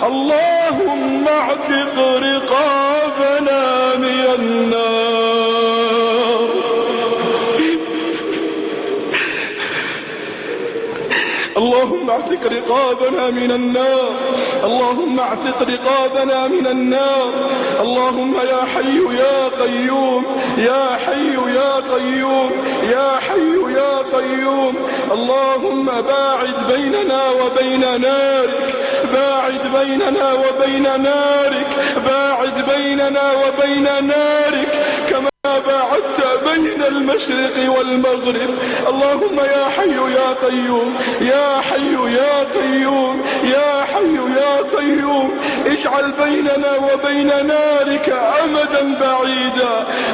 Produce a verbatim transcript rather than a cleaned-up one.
اللهم اعتق رقابنا من النار. اللهم اعتق رقابنا من النار. اللهم اعتق رقابنا من النار. اللهم يا حي يا قيوم يا حي يا قيوم يا حي يا قيوم. اللهم باعد بيننا وبين نارك، باعد بيننا وبين نارك، باعد بيننا وبين نارك كما باعدت بين المشرق والمغرب. اللهم يا حي يا قيوم يا حي يا قيوم يا حي يا قيوم اجعل بيننا وبين نارك أمدا بعيدا،